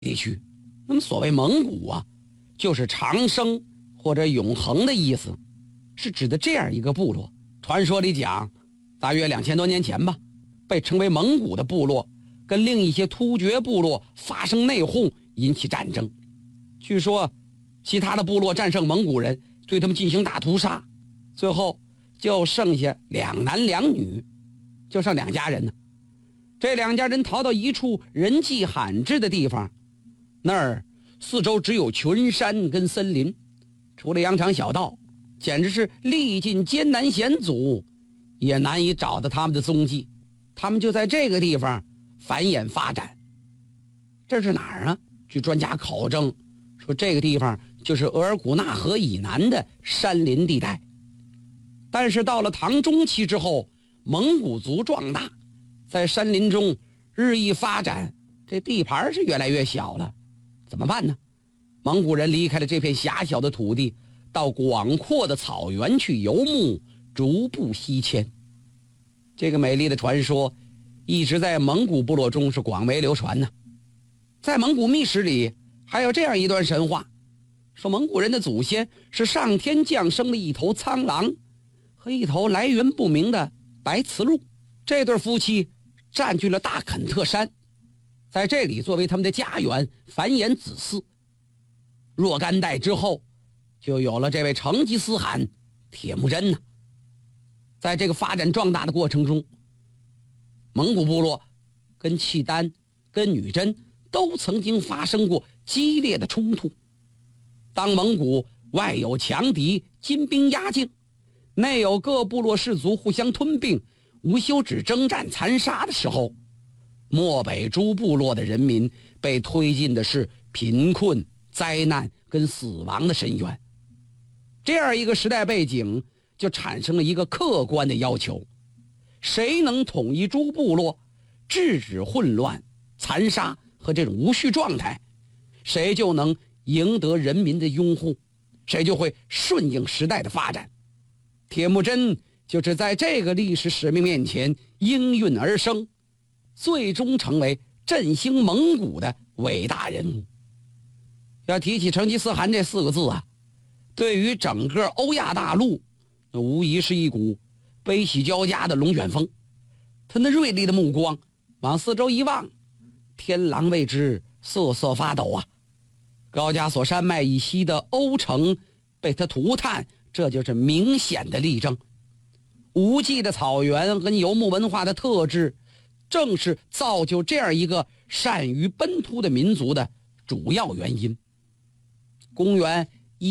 地区。那么所谓蒙古啊，就是长生或者永恒的意思，是指的这样一个部落。传说里讲，大约2000多年前吧，被称为蒙古的部落跟另一些突厥部落发生内讧，引起战争。据说其他的部落战胜蒙古人，对他们进行大屠杀，最后就剩下2男2女，就剩2家人呢。这2家人逃到一处人迹罕至的地方，那儿四周只有群山跟森林，除了羊肠小道，简直是历尽艰难险阻也难以找到他们的踪迹。他们就在这个地方繁衍发展。这是哪儿啊？据专家考证说，这个地方就是额尔古纳河以南的山林地带。但是到了唐中期之后，蒙古族壮大，在山林中日益发展，这地盘是越来越小了。怎么办呢？蒙古人离开了这片狭小的土地，到广阔的草原去游牧，逐步西迁。这个美丽的传说一直在蒙古部落中是广为流传呢。在蒙古秘史里还有这样一段神话，说蒙古人的祖先是上天降生的一头苍狼和一头来源不明的白雌鹿，这对夫妻占据了大肯特山，在这里作为他们的家园，繁衍子嗣。若干代之后，就有了这位成吉思汗铁木真呢。在这个发展壮大的过程中，蒙古部落跟契丹跟女真都曾经发生过激烈的冲突。当蒙古外有强敌金兵压境，内有各部落氏族互相吞并，无休止征战残杀的时候，漠北诸部落的人民被推进的是贫困、灾难跟死亡的深渊。这样一个时代背景，就产生了一个客观的要求：谁能统一诸部落，制止混乱、残杀和这种无序状态，谁就能赢得人民的拥护，谁就会顺应时代的发展。铁木真就是在这个历史使命面前应运而生，最终成为振兴蒙古的伟大人物。要提起成吉思汗这4个字啊，对于整个欧亚大陆，那无疑是一股悲喜交加的龙卷风。他那锐利的目光往四周一望，天狼为之瑟瑟发抖啊！高加索山脉以西的欧城被他涂炭，这就是明显的例证。无际的草原跟游牧文化的特质，正是造就这样一个善于奔突的民族的主要原因。公元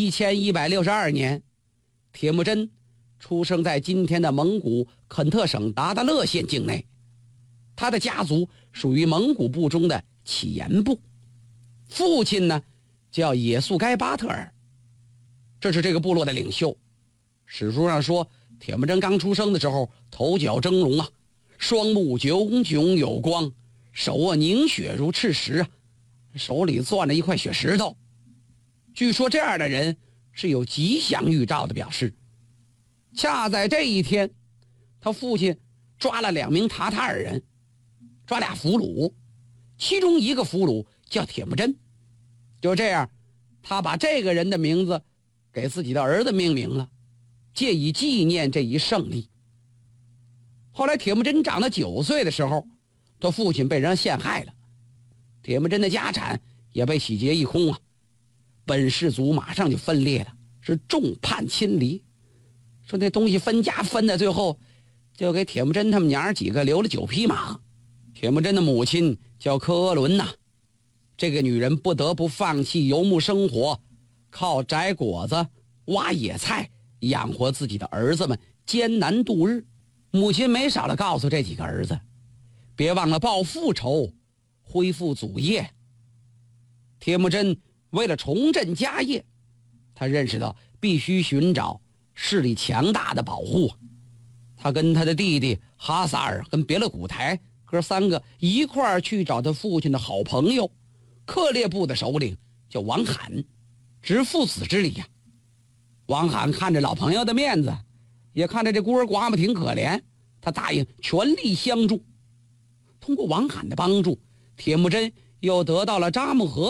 1162年，铁木真出生在今天的蒙古肯特省达达勒县境内。他的家族属于蒙古部中的乞颜部，父亲呢叫也速该巴特尔，这是这个部落的领袖。史书上说，铁木真刚出生的时候头角峥嵘啊，双目炯炯有光，手握凝血如赤石啊，手里攥着一块血石头。据说这样的人是有吉祥预兆的表示。恰在这一天，他父亲抓了2名塔塔尔人，抓俩俘虏，其中一个俘虏叫铁木真。就这样，他把这个人的名字给自己的儿子命名了，借以纪念这一胜利。后来铁木真长到9岁的时候，他父亲被人陷害了，铁木真的家产也被洗劫一空啊。本氏族马上就分裂了，是众叛亲离。说那东西分家分在最后，就给铁木真他们娘几个留了9匹马。铁木真的母亲叫科阿伦呐，这个女人不得不放弃游牧生活，靠摘果子、挖野菜养活自己的儿子们，艰难度日。母亲没少的告诉这几个儿子，别忘了报父仇，恢复祖业。铁木真为了重振家业，他认识到必须寻找势力强大的保护。他跟他的弟弟哈萨尔跟别勒古台哥3个一块儿去找他父亲的好朋友克烈部的首领叫王罕，执父子之礼呀。王罕看着老朋友的面子，也看着这孤儿寡母挺可怜，他答应全力相助。通过王罕的帮助，铁木真又得到了扎木合